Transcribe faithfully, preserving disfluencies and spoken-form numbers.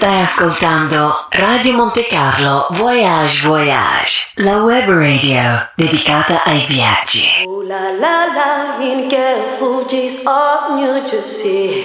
Stai ascoltando Radio Monte Carlo Voyage Voyage, la web radio dedicata ai viaggi. Ooh la la la, in Fugees of New Jersey.